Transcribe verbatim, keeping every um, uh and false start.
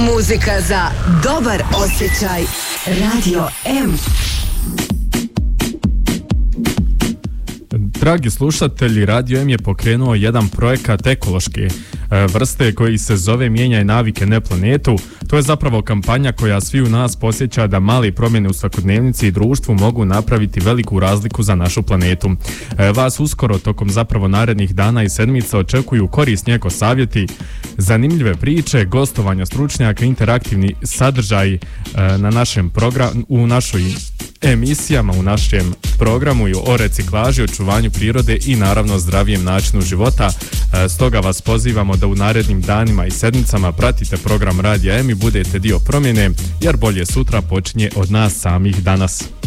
Muzika za dobar osjećaj. Radio M. Dragi slušatelji, Radio M je pokrenuo jedan projekat ekološke vrste koji se zove Mijenjaj navike, ne planetu. To je zapravo kampanja koja svi u nas podsjeća da male promjene u svakodnevnici i društvu mogu napraviti veliku razliku za našu planetu. Vas uskoro tokom zapravo narednih dana i sedmica očekuju korisni eko savjeti, zanimljive priče, gostovanja stručnjaka, interaktivni sadržaj na našem programu, u našoj emisijama, u našem programu o reciklaži, očuvanju prirode i naravno zdravijem načinu života. Stoga vas pozivamo da u narednim danima i sedmicama pratite program Radija M i budete dio promjene, jer bolje sutra počinje od nas samih danas.